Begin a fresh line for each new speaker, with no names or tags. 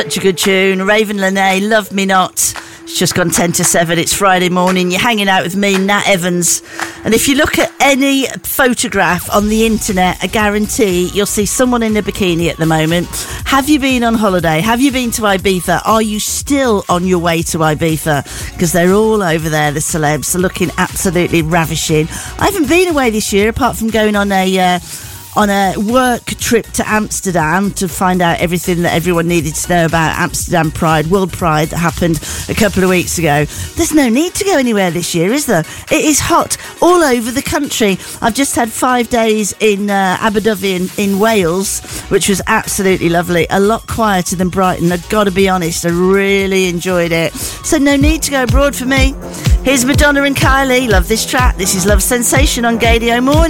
Such a good tune. Raven Lene, Love Me Not. It's just gone 10 to 7. It's Friday morning. You're hanging out with me, Nat Evans. And if you look at any photograph on the internet, I guarantee you'll see someone in a bikini at the moment. Have you been on holiday? Have you been to Ibiza? Are you still on your way to Ibiza? Because they're all over there, the celebs are looking absolutely ravishing. I haven't been away this year, apart from going on a work trip to Amsterdam to find out everything that everyone needed to know about Amsterdam Pride, World Pride, that happened a couple of weeks ago. There's no need to go anywhere this year, is there? It is hot all over the country. I've just had 5 days in Abu Dhabi in Wales, which was absolutely lovely. A lot quieter than Brighton, I've got to be honest. I really enjoyed it. So no need to go abroad for me. Here's Madonna and Kylie. Love this track. This is Love Sensation on Gadio Morning.